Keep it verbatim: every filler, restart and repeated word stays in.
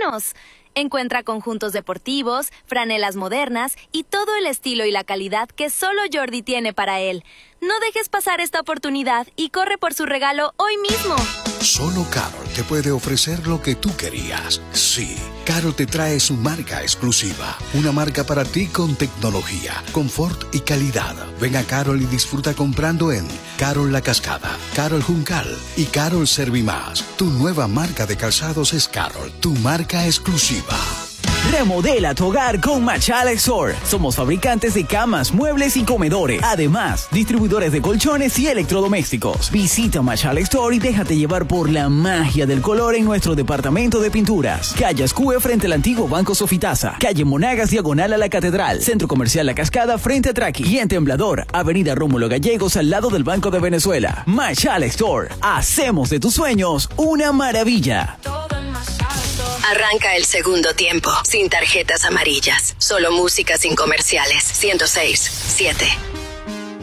menos. Encuentra conjuntos deportivos, franelas modernas y todo el estilo y la calidad que solo Jordi tiene para él. No dejes pasar esta oportunidad y corre por su regalo hoy mismo. Solo Carol te puede ofrecer lo que tú querías. Sí, Carol te trae su marca exclusiva. Una marca para ti con tecnología, confort y calidad. Ven a Carol y disfruta comprando en Carol La Cascada, Carol Juncal y Carol Servimás. Tu nueva marca de calzados es Carol, tu marca exclusiva. Remodela tu hogar con Machala Store. Somos fabricantes de camas, muebles y comedores. Además, distribuidores de colchones y electrodomésticos. Visita Machala Store y déjate llevar por la magia del color en nuestro departamento de pinturas. Calle Ascue frente al antiguo Banco Sofitasa. Calle Monagas diagonal a la Catedral. Centro Comercial La Cascada frente a Traqui. Y en Temblador, Avenida Rómulo Gallegos al lado del Banco de Venezuela. Machala Store. Hacemos de tus sueños una maravilla. Arranca el segundo tiempo, sin tarjetas amarillas, solo música sin comerciales. ciento seis, siete.